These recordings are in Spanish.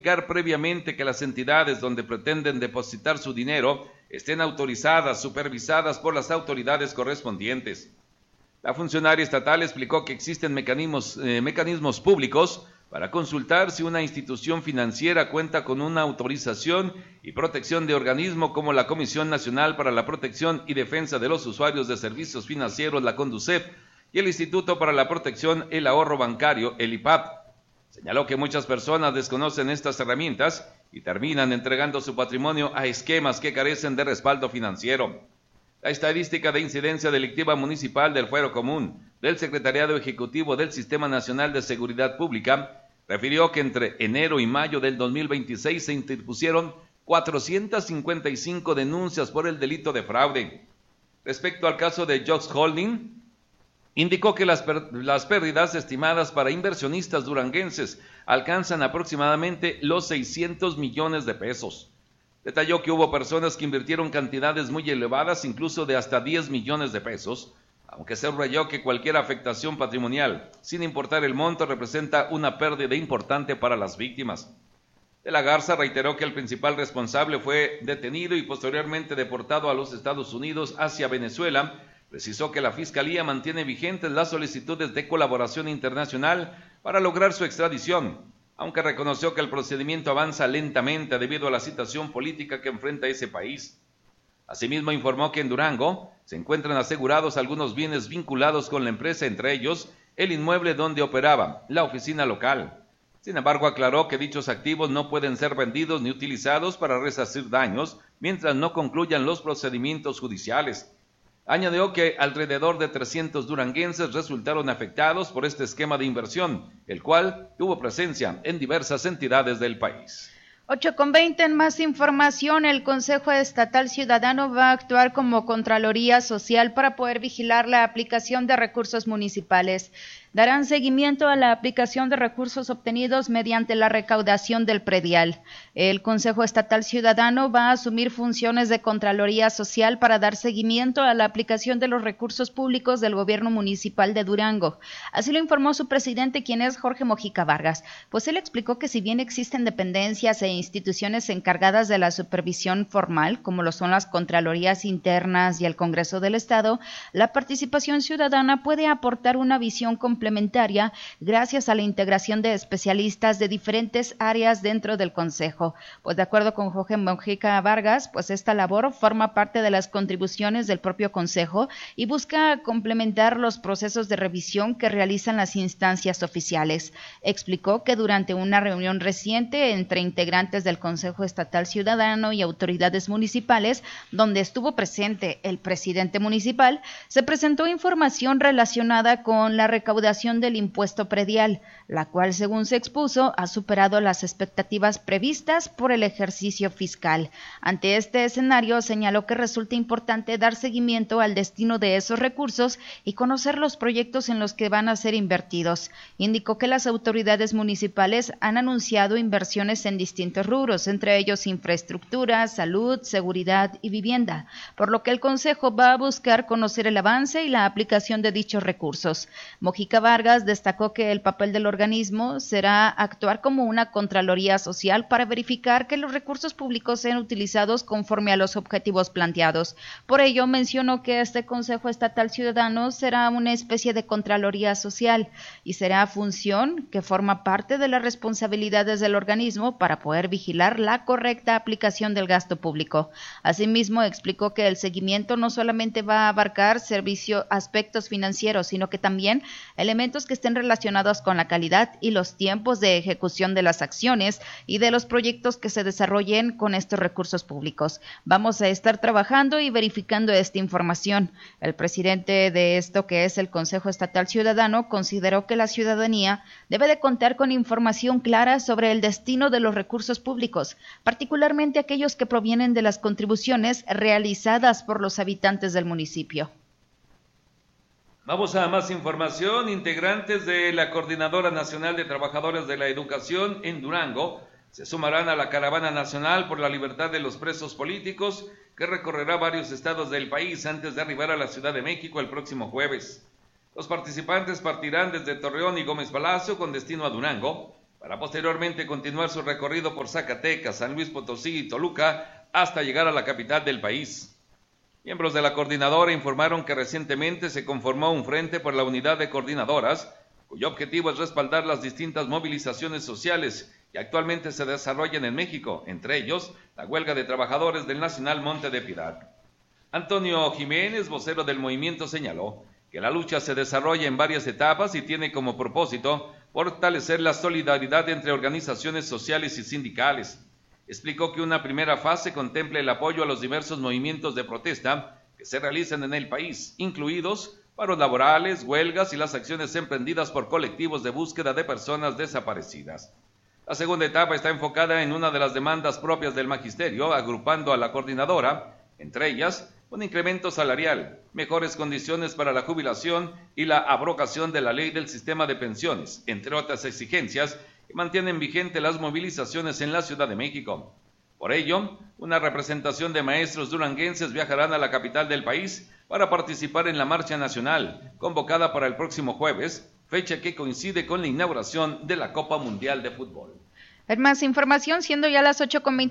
previamente que las entidades donde pretenden depositar su dinero estén autorizadas, supervisadas por las autoridades correspondientes. La funcionaria estatal explicó que existen mecanismos públicos para consultar si una institución financiera cuenta con una autorización y protección de organismo como la Comisión Nacional para la Protección y Defensa de los Usuarios de Servicios Financieros, la CONDUCEF, y el Instituto para la Protección y el Ahorro Bancario, el IPAP. Señaló que muchas personas desconocen estas herramientas y terminan entregando su patrimonio a esquemas que carecen de respaldo financiero. La estadística de incidencia delictiva municipal del Fuero Común del Secretariado Ejecutivo del Sistema Nacional de Seguridad Pública refirió que entre enero y mayo del 2026 se interpusieron 455 denuncias por el delito de fraude. Respecto al caso de Jobs Holding, indicó que las pérdidas estimadas para inversionistas duranguenses alcanzan aproximadamente los 600 millones de pesos. Detalló que hubo personas que invirtieron cantidades muy elevadas, incluso de hasta 10 millones de pesos, aunque subrayó que cualquier afectación patrimonial, sin importar el monto, representa una pérdida importante para las víctimas. De la Garza reiteró que el principal responsable fue detenido y posteriormente deportado a los Estados Unidos hacia Venezuela. Precisó que la Fiscalía mantiene vigentes las solicitudes de colaboración internacional para lograr su extradición, aunque reconoció que el procedimiento avanza lentamente debido a la situación política que enfrenta ese país. Asimismo, informó que en Durango se encuentran asegurados algunos bienes vinculados con la empresa, entre ellos el inmueble donde operaba la oficina local. Sin embargo, aclaró que dichos activos no pueden ser vendidos ni utilizados para resarcir daños mientras no concluyan los procedimientos judiciales. Añadió que alrededor de 300 duranguenses resultaron afectados por este esquema de inversión, el cual tuvo presencia en diversas entidades del país. 8:20 en más información, el Consejo Estatal Ciudadano va a actuar como Contraloría Social para poder vigilar la aplicación de recursos municipales. Darán seguimiento a la aplicación de recursos obtenidos mediante la recaudación del predial. El Consejo Estatal Ciudadano va a asumir funciones de Contraloría Social para dar seguimiento a la aplicación de los recursos públicos del gobierno municipal de Durango. Así lo informó su presidente, quien es Jorge Mojica Vargas. Pues él explicó que si bien existen dependencias e instituciones encargadas de la supervisión formal, como lo son las Contralorías Internas y el Congreso del Estado, la participación ciudadana puede aportar una visión complementaria gracias a la integración de especialistas de diferentes áreas dentro del Consejo. Pues de acuerdo con Jorge Mojica Vargas, pues esta labor forma parte de las contribuciones del propio Consejo y busca complementar los procesos de revisión que realizan las instancias oficiales. Explicó que durante una reunión reciente entre integrantes del Consejo Estatal Ciudadano y autoridades municipales, donde estuvo presente el presidente municipal, se presentó información relacionada con la recaudación del impuesto predial, la cual, según se expuso, ha superado las expectativas previstas por el ejercicio fiscal. Ante este escenario, señaló que resulta importante dar seguimiento al destino de esos recursos y conocer los proyectos en los que van a ser invertidos. Indicó que las autoridades municipales han anunciado inversiones en distintos rubros, entre ellos infraestructura, salud, seguridad y vivienda, por lo que el Consejo va a buscar conocer el avance y la aplicación de dichos recursos. Mojica Vargas destacó que el papel del organismo será actuar como una Contraloría Social para verificar que los recursos públicos sean utilizados conforme a los objetivos planteados. Por ello, mencionó que este Consejo Estatal Ciudadano será una especie de Contraloría Social y será función que forma parte de las responsabilidades del organismo para poder vigilar la correcta aplicación del gasto público. Asimismo, explicó que el seguimiento no solamente va a abarcar aspectos financieros, sino que también elementos que estén relacionados con la calidad y los tiempos de ejecución de las acciones y de los proyectos que se desarrollen con estos recursos públicos. Vamos a estar trabajando y verificando esta información. El presidente de esto, que es el Consejo Estatal Ciudadano, consideró que la ciudadanía debe de contar con información clara sobre el destino de los recursos públicos, particularmente aquellos que provienen de las contribuciones realizadas por los habitantes del municipio. Vamos a más información. Integrantes de la Coordinadora Nacional de Trabajadores de la Educación en Durango se sumarán a la Caravana Nacional por la Libertad de los Presos Políticos, que recorrerá varios estados del país antes de arribar a la Ciudad de México el próximo jueves. Los participantes partirán desde Torreón y Gómez Palacio con destino a Durango, para posteriormente continuar su recorrido por Zacatecas, San Luis Potosí y Toluca hasta llegar a la capital del país. Miembros de la coordinadora informaron que recientemente se conformó un frente por la unidad de coordinadoras, cuyo objetivo es respaldar las distintas movilizaciones sociales que actualmente se desarrollan en México, entre ellos la huelga de trabajadores del Nacional Monte de Piedad. Antonio Jiménez, vocero del movimiento, señaló que la lucha se desarrolla en varias etapas y tiene como propósito fortalecer la solidaridad entre organizaciones sociales y sindicales. Explicó que una primera fase contempla el apoyo a los diversos movimientos de protesta que se realizan en el país, incluidos paros laborales, huelgas y las acciones emprendidas por colectivos de búsqueda de personas desaparecidas. La segunda etapa está enfocada en una de las demandas propias del magisterio, agrupando a la coordinadora, entre ellas un incremento salarial, mejores condiciones para la jubilación y la abrogación de la ley del sistema de pensiones, entre otras exigencias que mantienen vigentes las movilizaciones en la Ciudad de México. Por ello, una representación de maestros duranguenses viajarán a la capital del país para participar en la Marcha Nacional, convocada para el próximo jueves, fecha que coincide con la inauguración de la Copa Mundial de Fútbol. En más información, siendo ya las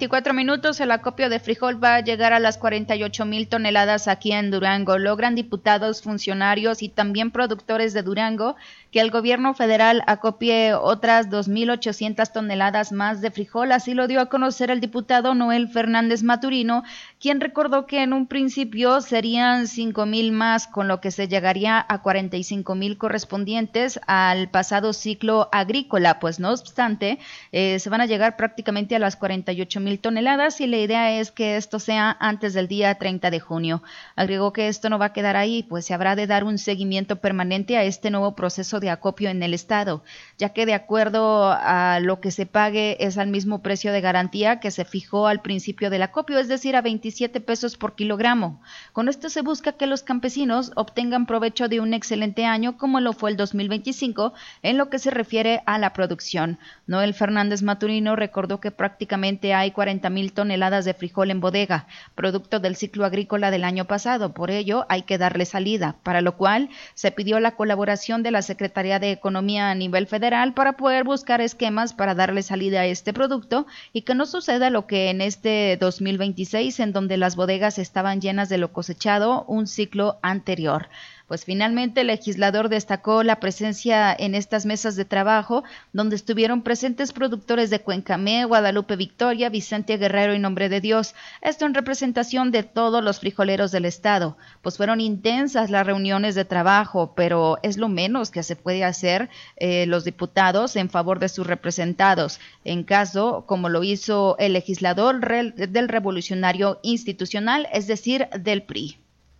8:24, el acopio de frijol va a llegar a las 48,000 toneladas aquí en Durango. Logran diputados, funcionarios y también productores de Durango que el gobierno federal acopie otras 2,800 toneladas más de frijol. Así lo dio a conocer el diputado Noel Fernández Maturino, quien recordó que en un principio serían 5,000 más, con lo que se llegaría a 45,000 correspondientes al pasado ciclo agrícola. Pues no obstante, se van a llegar prácticamente a las 48,000 toneladas y la idea es que esto sea antes del día 30 de junio. Agregó que esto no va a quedar ahí, pues se habrá de dar un seguimiento permanente a este nuevo proceso de acopio en el estado, ya que de acuerdo a lo que se pague es al mismo precio de garantía que se fijó al principio del acopio, es decir, a 27 pesos por kilogramo. Con esto se busca que los campesinos obtengan provecho de un excelente año como lo fue el 2025 en lo que se refiere a la producción. Noel Fernández Maturino recordó que prácticamente hay 40,000 toneladas de frijol en bodega, producto del ciclo agrícola del año pasado. Por ello, hay que darle salida, para lo cual se pidió la colaboración de la Secretaría de Economía a nivel federal para poder buscar esquemas para darle salida a este producto y que no suceda lo que en este 2026, en donde las bodegas estaban llenas de lo cosechado un ciclo anterior. Pues finalmente el legislador destacó la presencia en estas mesas de trabajo, donde estuvieron presentes productores de Cuencamé, Guadalupe Victoria, Vicente Guerrero y Nombre de Dios, esto en representación de todos los frijoleros del estado. Pues fueron intensas las reuniones de trabajo, pero es lo menos que se puede hacer los diputados en favor de sus representados, en caso como lo hizo el legislador del Revolucionario Institucional, es decir, del PRI.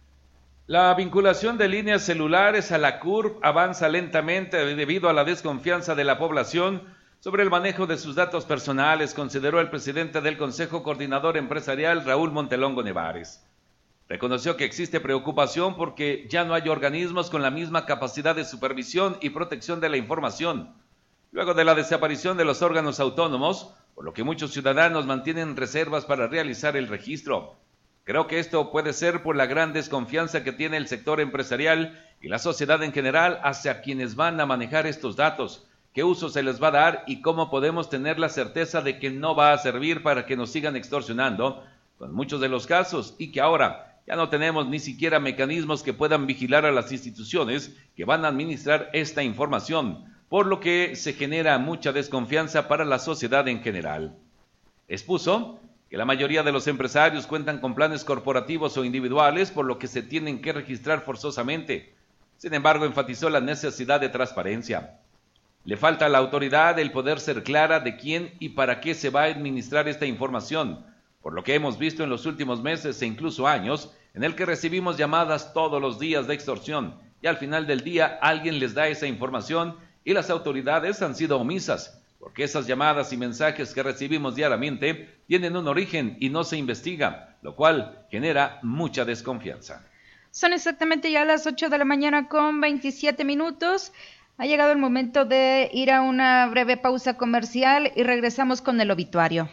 La vinculación de líneas celulares a la CURP avanza lentamente debido a la desconfianza de la población sobre el manejo de sus datos personales, consideró el presidente del Consejo Coordinador Empresarial, Raúl Montelongo Nevares. Reconoció que existe preocupación porque ya no hay organismos con la misma capacidad de supervisión y protección de la información, luego de la desaparición de los órganos autónomos, por lo que muchos ciudadanos mantienen reservas para realizar el registro. Creo que esto puede ser por la gran desconfianza que tiene el sector empresarial y la sociedad en general hacia quienes van a manejar estos datos, qué uso se les va a dar y cómo podemos tener la certeza de que no va a servir para que nos sigan extorsionando con muchos de los casos y que ahora ya no tenemos ni siquiera mecanismos que puedan vigilar a las instituciones que van a administrar esta información, por lo que se genera mucha desconfianza para la sociedad en general. Expuso que la mayoría de los empresarios cuentan con planes corporativos o individuales, por lo que se tienen que registrar forzosamente. Sin embargo, enfatizó la necesidad de transparencia. Le falta a la autoridad el poder ser clara de quién y para qué se va a administrar esta información, por lo que hemos visto en los últimos meses e incluso años, en el que recibimos llamadas todos los días de extorsión, y al final del día alguien les da esa información y las autoridades han sido omisas, porque esas llamadas y mensajes que recibimos diariamente tienen un origen y no se investiga, lo cual genera mucha desconfianza. Son exactamente ya las 8:27 a.m. Ha llegado el momento de ir a una breve pausa comercial y regresamos con el obituario.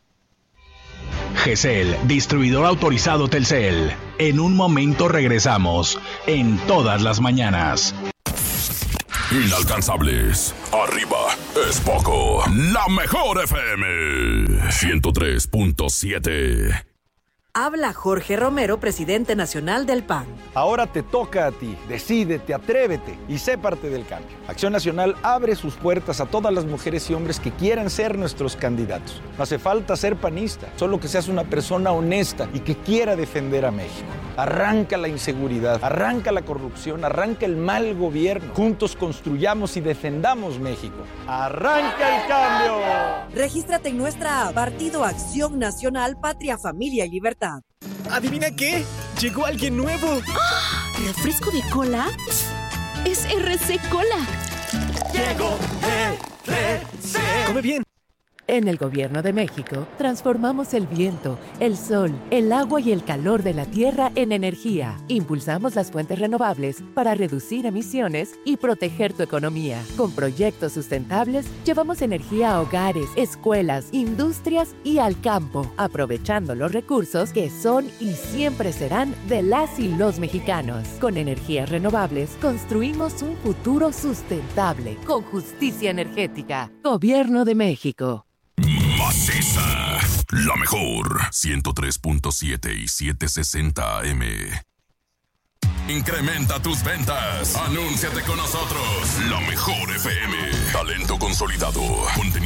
GESEL, distribuidor autorizado Telcel. En un momento regresamos, en Todas las Mañanas. Inalcanzables. Arriba es poco. La mejor FM 103.7. Habla Jorge Romero, presidente nacional del PAN. Ahora te toca a ti. Decídete, atrévete y sé parte del cambio. Acción Nacional abre sus puertas a todas las mujeres y hombres que quieran ser nuestros candidatos. No hace falta ser panista, solo que seas una persona honesta y que quiera defender a México. Arranca la inseguridad, arranca la corrupción, arranca el mal gobierno. Juntos construyamos y defendamos México. ¡Arranca el cambio! Regístrate en nuestra app, Partido Acción Nacional, Patria, Familia y Libertad. ¿Adivina qué? Llegó alguien nuevo. ¡Oh! ¿Refresco de cola? Es RC Cola. Llegó RC. Come bien. En el Gobierno de México, transformamos el viento, el sol, el agua y el calor de la tierra en energía. Impulsamos las fuentes renovables para reducir emisiones y proteger tu economía. Con proyectos sustentables, llevamos energía a hogares, escuelas, industrias y al campo, aprovechando los recursos que son y siempre serán de las y los mexicanos. Con energías renovables, construimos un futuro sustentable, con justicia energética. Gobierno de México. Maciza, la mejor 103.7 y 760 AM. Incrementa tus ventas. Anúnciate con nosotros. La mejor FM. Talento consolidado. Contenido